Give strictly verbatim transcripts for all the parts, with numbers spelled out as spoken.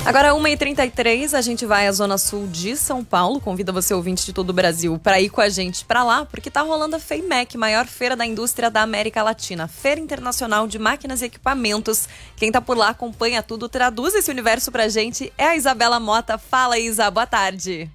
Agora, uma e trinta e três, a gente vai à Zona Sul de São Paulo. Convida você, ouvinte de todo o Brasil, para ir com a gente para lá, porque tá rolando a FEIMEC, maior feira da indústria da América Latina. Feira Internacional de Máquinas e Equipamentos. Quem tá por lá acompanha tudo, traduz esse universo pra gente. É a Isabela Mota. Fala, Isa, boa tarde.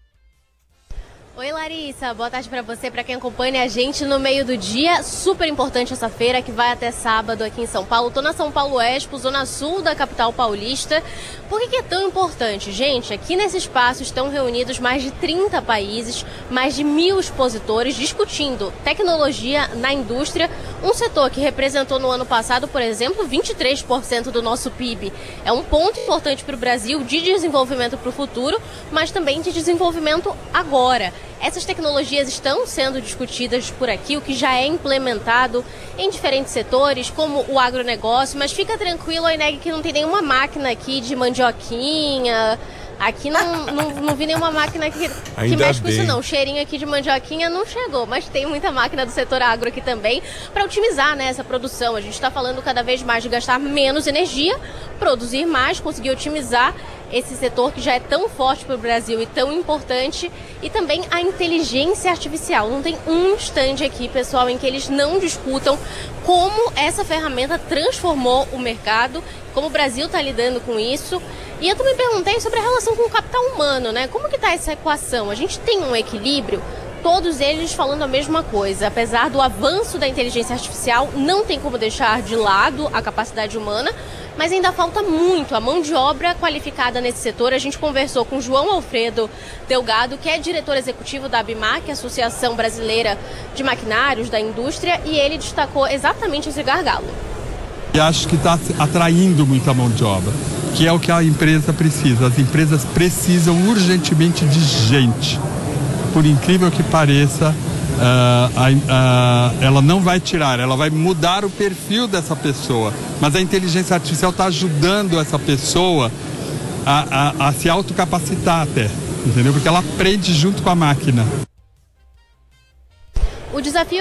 Oi, Larissa, boa tarde para você, para quem acompanha a gente no meio do dia. Super importante essa feira que vai até sábado aqui em São Paulo. Tô na São Paulo Expo, zona sul da capital paulista. Por que que é tão importante? Gente, aqui nesse espaço estão reunidos mais de trinta países, mais de mil expositores discutindo tecnologia na indústria, um setor que representou no ano passado, por exemplo, vinte e três por cento do nosso P I B. É um ponto importante para o Brasil de desenvolvimento para o futuro, mas também de desenvolvimento agora. Essas tecnologias estão sendo discutidas por aqui, o que já é implementado em diferentes setores, como o agronegócio, mas fica tranquilo, Aineg, que não tem nenhuma máquina aqui de mandioquinha. Aqui não, não, não vi nenhuma máquina que, que mexe com isso não. O cheirinho aqui de mandioquinha não chegou, mas tem muita máquina do setor agro aqui também para otimizar, né, essa produção. A gente está falando cada vez mais de gastar menos energia, produzir mais, conseguir otimizar esse setor que já é tão forte para o Brasil e tão importante, e também a inteligência artificial. Não tem um stand aqui, pessoal, em que eles não discutam como essa ferramenta transformou o mercado, como o Brasil está lidando com isso. E eu também perguntei sobre a relação com o capital humano, né? Como que está essa equação? A gente tem um equilíbrio? Todos eles falando a mesma coisa. Apesar do avanço da inteligência artificial, não tem como deixar de lado a capacidade humana, mas ainda falta muito. A mão de obra qualificada nesse setor. A gente conversou com João Alfredo Delgado, que é diretor executivo da ABMAQ, Associação Brasileira de Maquinários da Indústria, e ele destacou exatamente esse gargalo. E acho que está atraindo muita mão de obra, que é o que a empresa precisa. As empresas precisam urgentemente de gente. Por incrível que pareça, uh, uh, uh, ela não vai tirar, ela vai mudar o perfil dessa pessoa. Mas a inteligência artificial está ajudando essa pessoa a, a, a se autocapacitar até, entendeu? Porque ela aprende junto com a máquina. O desafio